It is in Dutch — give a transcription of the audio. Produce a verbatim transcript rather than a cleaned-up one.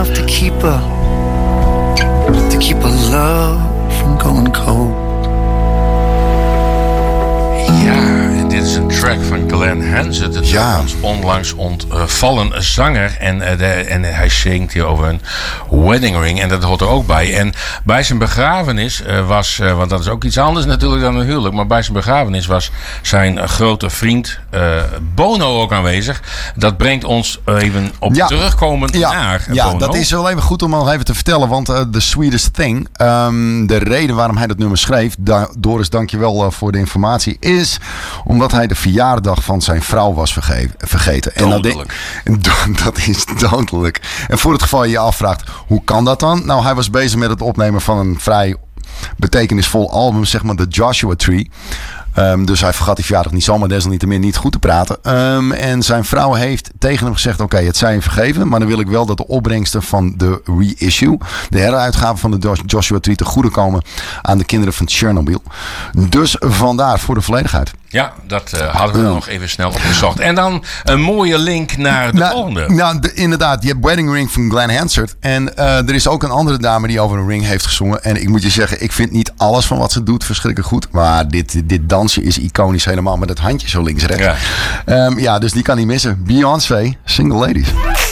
enough to keep her, to keep her love from going cold. Ja, en dit is een track van Glen Hansard. Het Ja. ons onlangs ontvallen zanger. En, uh, de, en hij zingt hier over een wedding ring. En dat hoort er ook bij. En bij zijn begrafenis uh, was... Uh, want dat is ook iets anders natuurlijk dan een huwelijk. Maar bij zijn begrafenis was zijn uh, grote vriend uh, Bono ook aanwezig. Dat brengt ons even op Ja. terugkomen Ja, naar ja Bono. dat is wel even goed om al even te vertellen. Want uh, The Sweetest Thing, um, de reden waarom hij dat nummer schreef... Da- Doris, dankjewel uh, voor de informatie... is omdat hij de verjaardag van zijn vrouw was verge- vergeten. Dodelijk. En dat, dat is dodelijk. En voor het geval je je afvraagt, hoe kan dat dan? Nou, hij was bezig met het opnemen van een vrij betekenisvol album, zeg maar The Joshua Tree. Um, dus hij vergat die verjaardag niet zomaar, desalniettemin niet goed te praten. Um, en zijn vrouw heeft tegen hem gezegd, oké, okay, het zij hem vergeven, maar dan wil ik wel dat de opbrengsten van de reissue, de heruitgave van de Joshua Tree, te goede komen aan de kinderen van Chernobyl. Dus vandaar voor de volledigheid. Ja, dat uh, hadden we Ja. nog even snel opgezocht. En dan een mooie link naar de nou, volgende. Nou, de, inderdaad. Je hebt Wedding Ring van Glen Hansard. En uh, er is ook een andere dame die over een ring heeft gezongen. En ik moet je zeggen, ik vind niet alles van wat ze doet verschrikkelijk goed. Maar dit, dit dansje is iconisch helemaal. Met het handje zo links-rechts. Ja. Um, ja, dus die kan niet missen. Beyoncé, Single Ladies.